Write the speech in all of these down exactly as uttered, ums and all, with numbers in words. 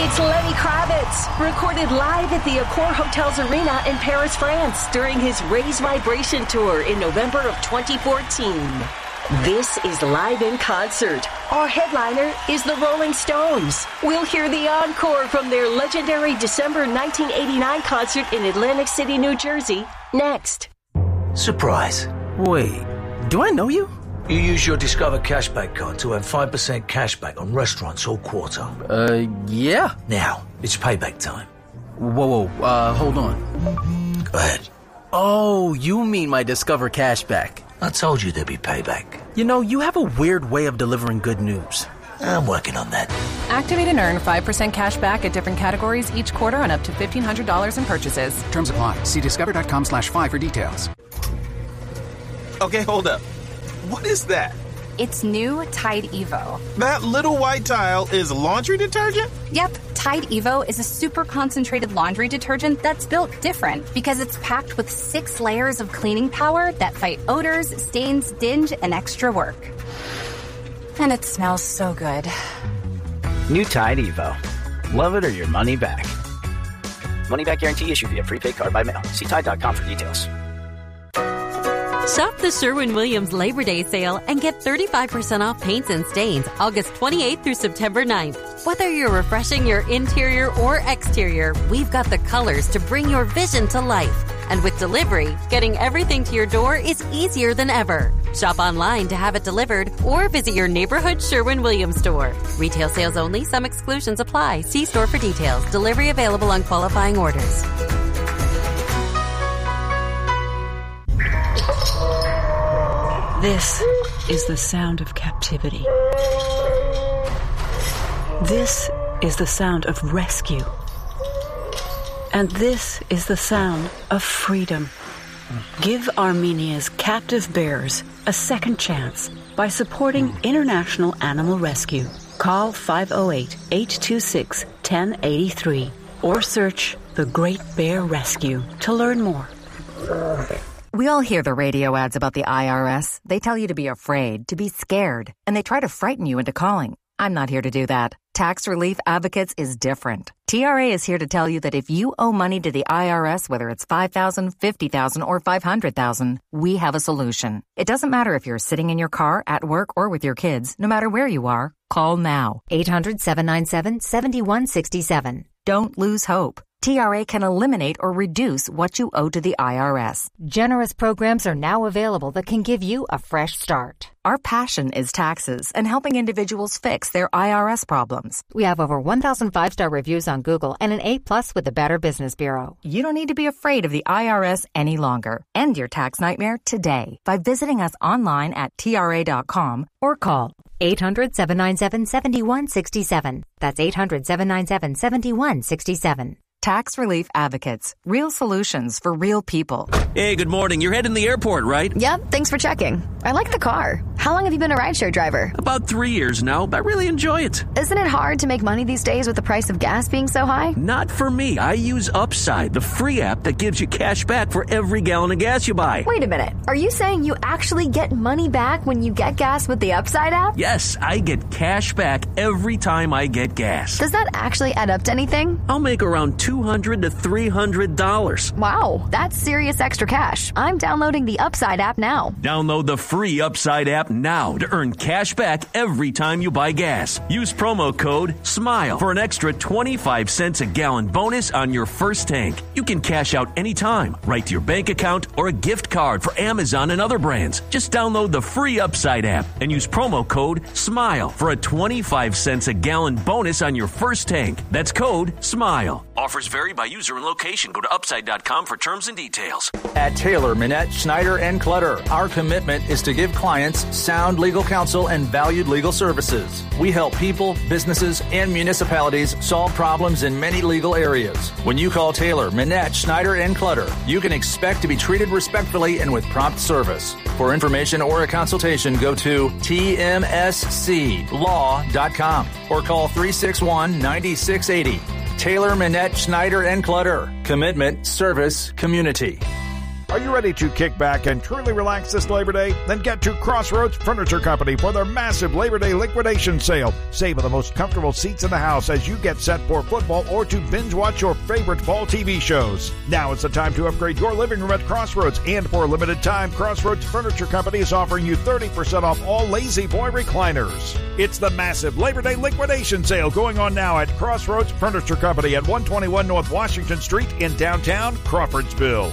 It's Lenny Kravitz, recorded live at the Accor Hotels Arena in Paris, France, during his Raise Vibration Tour in November of twenty fourteen. This is Live in Concert. Our headliner is the Rolling Stones. We'll hear the encore from their legendary December nineteen eighty-nine concert in Atlantic City, New Jersey, next. Surprise. Wait, do I know you? You use your Discover Cashback card to earn five percent cashback on restaurants all quarter. Uh, yeah. Now, it's payback time. Whoa, whoa, uh, hold on. Go ahead. Oh, you mean my Discover Cashback. I told you there'd be payback. You know, you have a weird way of delivering good news. I'm working on that. Activate and earn five percent cash back at different categories each quarter on up to fifteen hundred dollars in purchases. Terms apply. See discover.com slash five for details. Okay, hold up. What is that? It's new Tide Evo. That little white tile is laundry detergent? Yep, Tide Evo is a super concentrated laundry detergent that's built different because it's packed with six layers of cleaning power that fight odors, stains, dinge, and extra work. And it smells so good. New Tide Evo. Love it or your money back. Money back guarantee issued via prepaid card by mail. See Tide dot com for details. Shop the Sherwin-Williams Labor Day sale and get thirty-five percent off paints and stains August twenty-eighth through September ninth. Whether you're refreshing your interior or exterior, we've got the colors to bring your vision to life. And with delivery, getting everything to your door is easier than ever. Shop online to have it delivered or visit your neighborhood Sherwin-Williams store. Retail sales only. Some exclusions apply. See store for details. Delivery available on qualifying orders. This is the sound of captivity. This is the sound of rescue. And this is the sound of freedom. Give Armenia's captive bears a second chance by supporting International Animal Rescue. Call five oh eight, eight two six, one oh eight three or search The Great Bear Rescue to learn more. We all hear the radio ads about the I R S. They tell you to be afraid, to be scared, and they try to frighten you into calling. I'm not here to do that. Tax Relief Advocates is different. T R A is here to tell you that if you owe money to the I R S, whether it's five thousand dollars, fifty thousand dollars, or five hundred thousand dollars, we have a solution. It doesn't matter if you're sitting in your car, at work, or with your kids. No matter where you are, call now. eight hundred, seven nine seven, seven one six seven. Don't lose hope. T R A can eliminate or reduce what you owe to the I R S. Generous programs are now available that can give you a fresh start. Our passion is taxes and helping individuals fix their I R S problems. We have over one thousand five-star reviews on Google and an A plus with the Better Business Bureau. You don't need to be afraid of the I R S any longer. End your tax nightmare today by visiting us online at T R A dot com or call eight hundred, seven nine seven, seven one six seven. That's eight hundred, seven nine seven, seven one six seven. Tax Relief Advocates. Real solutions for real people. Hey, good morning. You're heading to the airport, right? Yep, thanks for checking. I like the car. How long have you been a rideshare driver? About three years now. I really enjoy it. Isn't it hard to make money these days with the price of gas being so high? Not for me. I use Upside, the free app that gives you cash back for every gallon of gas you buy. Wait a minute. Are you saying you actually get money back when you get gas with the Upside app? Yes, I get cash back every time I get gas. Does that actually add up to anything? I'll make around two hundred to three hundred dollars. Wow, that's serious extra cash. I'm downloading the Upside app now. Download the free Upside app now to earn cash back every time you buy gas. Use promo code SMILE for an extra twenty-five cents a gallon bonus on your first tank. You can cash out anytime, right to your bank account or a gift card for Amazon and other brands. Just download the free Upside app and use promo code SMILE for a twenty-five cents a gallon bonus on your first tank. That's code SMILE. Offers vary by user and location. Go to upside dot com for terms and details. At Taylor, Minette, Schneider, and Clutter, our commitment is to give clients sound legal counsel and valued legal services. We help people, businesses, and municipalities solve problems in many legal areas. When you call Taylor, Minette, Schneider, and Clutter, you can expect to be treated respectfully and with prompt service. For information or a consultation, go to T M S C law dot com or call three six one, nine six eight zero. Taylor, Minette, Schneider, and Clutter. Commitment, service, community. Are you ready to kick back and truly relax this Labor Day? Then get to Crossroads Furniture Company for their massive Labor Day liquidation sale. Save on the most comfortable seats in the house as you get set for football or to binge watch your favorite fall T V shows. Now is the time to upgrade your living room at Crossroads, and for a limited time, Crossroads Furniture Company is offering you thirty percent off all Lazy Boy recliners. It's the massive Labor Day liquidation sale going on now at Crossroads Furniture Company at one twenty-one North Washington Street in downtown Crawfordsville.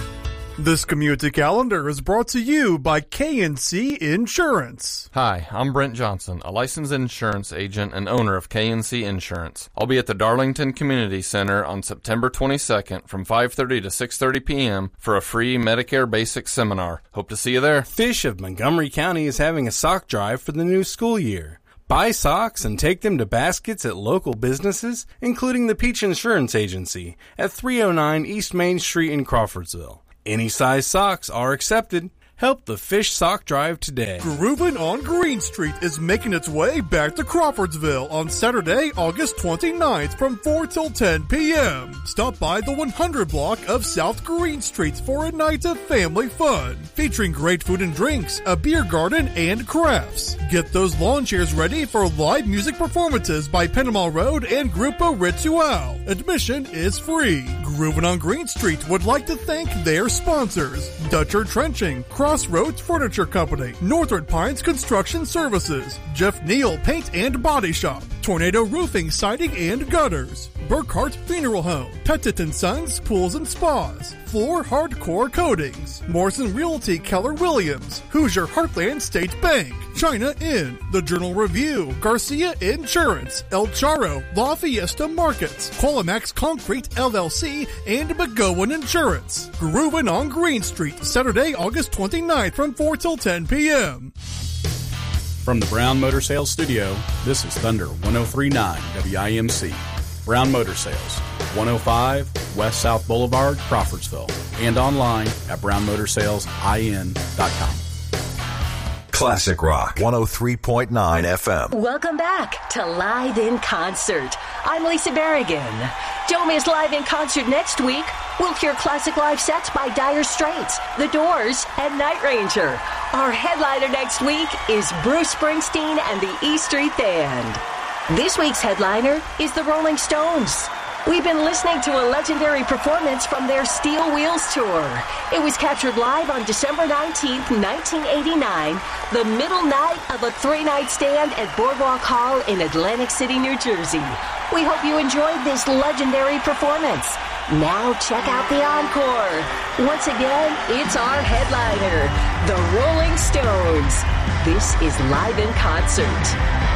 This community calendar is brought to you by K and C Insurance. Hi, I'm Brent Johnson, a licensed insurance agent and owner of K and C Insurance. I'll be at the Darlington Community Center on September twenty-second from five thirty to six thirty p.m. for a free Medicare Basics seminar. Hope to see you there. Fish of Montgomery County is having a sock drive for the new school year. Buy socks and take them to baskets at local businesses, including the Peach Insurance Agency at three oh nine East Main Street in Crawfordsville. Any size socks are accepted. Help the Fish Sock Drive today. Groovin' on Green Street is making its way back to Crawfordsville on Saturday, August twenty-ninth from four till ten p.m. Stop by the one hundred block of South Green Street for a night of family fun, featuring great food and drinks, a beer garden, and crafts. Get those lawn chairs ready for live music performances by Panama Road and Grupo Ritual. Admission is free. Groovin' on Green Street would like to thank their sponsors: Dutcher Trenching, Crossroads Furniture Company, Northern Pines Construction Services, Jeff Neal Paint and Body Shop, Tornado Roofing, Siding and Gutters, Burkhart Funeral Home, Pettit and Sons Pools and Spas, Floor Hardcore Coatings, Morrison Realty Keller Williams, Hoosier Heartland State Bank, China Inn, The Journal Review, Garcia Insurance, El Charo, La Fiesta Markets, Qualimax Concrete L L C, and McGowan Insurance. Groovin' on Green Street, Saturday, August twenty-ninth from four till ten p.m. From the Brown Motor Sales Studio, this is Thunder one oh three point nine W I M C. Brown Motor Sales, one oh five West South Boulevard, Crawfordsville, and online at brown motor sales I N dot com. Classic Rock one oh three point nine F M. Welcome back to Live in Concert. I'm Lisa Berrigan. Don't miss Live in Concert next week. We'll hear classic live sets by Dire Straits, The Doors, and Night Ranger. Our headliner next week is Bruce Springsteen and the E Street Band. This week's headliner is the Rolling Stones. We've been listening to a legendary performance from their Steel Wheels tour. It was captured live on December nineteenth, nineteen eighty-nine, the middle night of a three-night stand at Boardwalk Hall in Atlantic City, New Jersey. We hope you enjoyed this legendary performance. Now check out the encore. Once again, it's our headliner, the Rolling Stones. This is Live in Concert.